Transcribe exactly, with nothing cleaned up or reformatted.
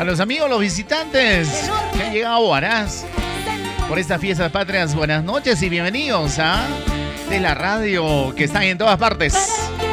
A los amigos, los visitantes que han llegado a Huaraz por estas fiestas patrias, buenas noches y bienvenidos a de la radio que están en todas partes.